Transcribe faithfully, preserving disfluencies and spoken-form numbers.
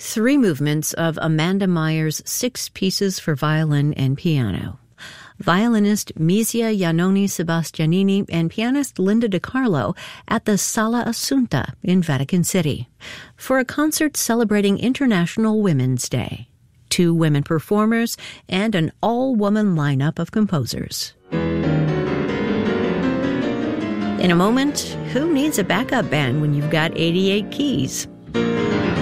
three movements of Amanda Meyer's six pieces for violin and piano. Violinist Misia Iannone Sebastianini and pianist Linda DiCarlo at the Sala Assunta in Vatican City for a concert celebrating International Women's Day. Two women performers and an all-woman lineup of composers. In a moment, who needs a backup band when you've got eighty-eight keys?